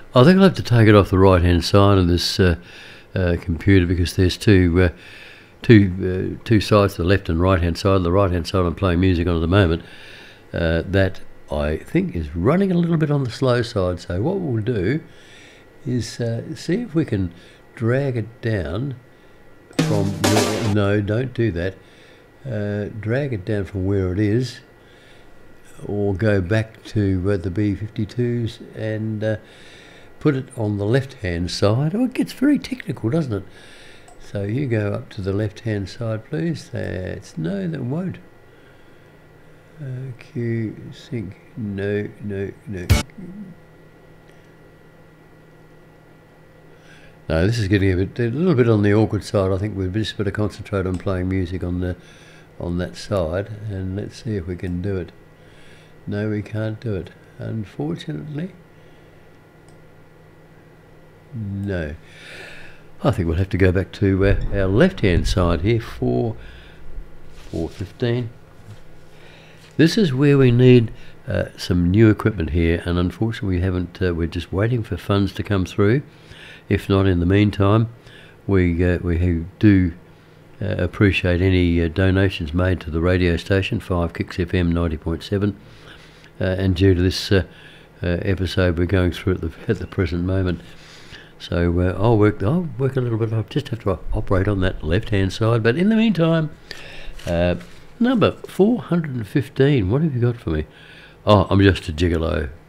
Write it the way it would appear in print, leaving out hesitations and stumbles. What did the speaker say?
I think I'll have to take it off the right hand side of this computer, because there's two sides, the left and right hand side. The right hand side I'm playing music on at the moment, that I think is running a little bit on the slow side. So what we'll do is see if we can drag it down from no, don't do that. Drag it down from where it is, or go back to the B52s and put it on the left hand side. Oh, it gets very technical, doesn't it? So you go up to the left hand side, please. That's no, that won't. Q sync, no. No, this is getting a little bit on the awkward side. I think we've just better concentrate on playing music on that side, and let's see if we can do it. No, we can't do it, unfortunately. No. I think we'll have to go back to our left-hand side here for 415. This is where we need some new equipment here, and unfortunately we haven't. We're just waiting for funds to come through. If not, in the meantime, we do appreciate any donations made to the radio station, 5 Kicks FM 90.7. And due to this episode we're going through at the present moment, so I'll work a little bit. I'll just have to operate on that left-hand side. But in the meantime, number 415. What have you got for me? Oh, I'm just a gigolo.